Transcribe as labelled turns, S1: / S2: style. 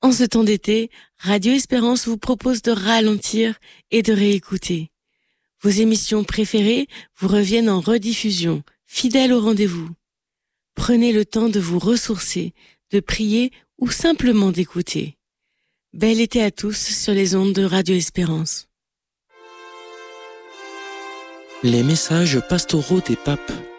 S1: En ce temps d'été, Radio Espérance vous propose de ralentir et de réécouter. Vos émissions préférées vous reviennent en rediffusion, fidèles au rendez-vous. Prenez le temps de vous ressourcer, de prier ou simplement d'écouter. Bel été à tous sur les ondes de Radio Espérance.
S2: Les messages pastoraux des papes.